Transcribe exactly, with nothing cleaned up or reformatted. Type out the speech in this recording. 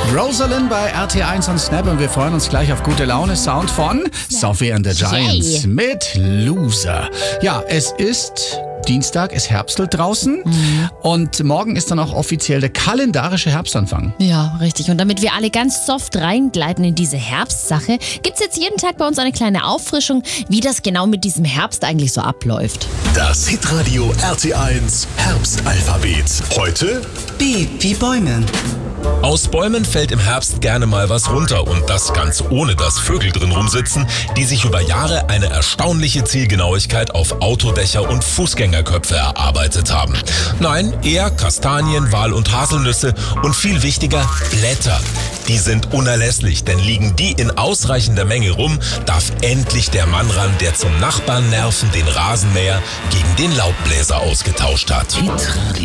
Rosalind bei R T eins und Snap und wir freuen uns gleich auf gute Laune. Sound von Sophie and the Giants Yay. mit Loser. Ja, es ist Dienstag, ist Herbstl draußen Mhm. und morgen ist dann auch offiziell der kalendarische Herbstanfang. Ja, richtig. Und damit wir alle ganz soft reingleiten in diese Herbstsache, gibt's jetzt jeden Tag bei uns eine kleine Auffrischung, wie das genau mit diesem Herbst eigentlich so abläuft. Das Hitradio R T eins Herbstalphabet. Heute B wie Bäume. Aus Bäumen fällt im Herbst gerne mal was runter und das ganz ohne, dass Vögel drin rumsitzen, die sich über Jahre eine erstaunliche Zielgenauigkeit auf Autodächer und Fußgängerköpfe erarbeitet haben. Nein, eher Kastanien, Wal- und Haselnüsse und viel wichtiger Blätter. Die sind unerlässlich, denn liegen die in ausreichender Menge rum, darf endlich der Mann ran, der zum Nachbarn nerven den Rasenmäher gegen den Laubbläser ausgetauscht hat. Hitradio.